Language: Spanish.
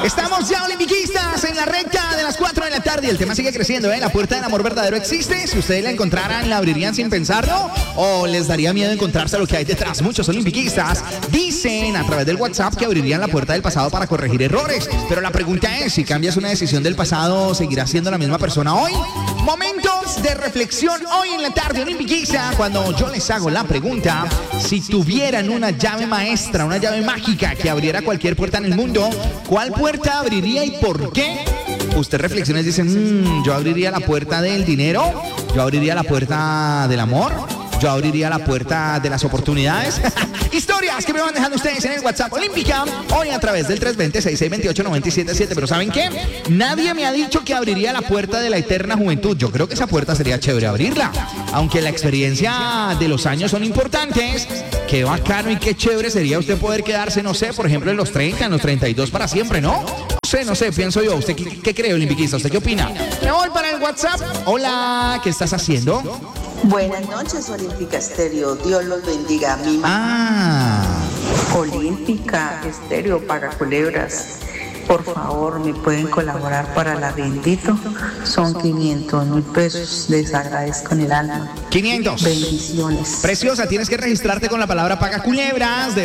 Estamos ya olimpiquistas en la recta de las 4 de la tarde y el tema sigue creciendo, ¿eh? ¿La puerta del amor verdadero existe? Si ustedes la encontraran, ¿la abrirían sin pensarlo? ¿O les daría miedo encontrarse lo que hay detrás? Muchos olimpiquistas dicen a través del WhatsApp que abrirían la puerta del pasado para corregir errores. Pero la pregunta es, si cambias una decisión del pasado, ¿seguirás siendo la misma persona hoy? Momentos de reflexión hoy en la tarde olimpiquista, cuando yo les hago la pregunta, si tuvieran una llave maestra, una llave mágica que abriera cualquier puerta en el mundo, ¿cuál puerta abriría y por qué? Usted reflexiona y dice, yo abriría la puerta del dinero, yo abriría la puerta del amor, yo abriría la puerta de las oportunidades. Historias que me van dejando ustedes en el WhatsApp Olímpica, hoy a través del 320-6628-977. Pero ¿saben qué? Nadie me ha dicho que abriría la puerta de la eterna juventud. Yo creo que esa puerta sería chévere abrirla. Aunque la experiencia de los años son importantes, qué bacano y qué chévere sería usted poder quedarse, no sé, por ejemplo, en los 30, en los 32 para siempre, ¿no? No sé, pienso yo. ¿Usted qué cree, olimpiquista? ¿Usted qué opina? Me voy para el WhatsApp. Hola, ¿qué estás haciendo? Buenas noches, Olímpica Estéreo. Dios los bendiga. Mi mamá. Olímpica Estéreo para culebras. Por favor, ¿me pueden colaborar para la Bendito? Son 500.000 pesos. Les agradezco en el alma. 500. Bendiciones. Preciosa, tienes que registrarte con la palabra Paga Culebras.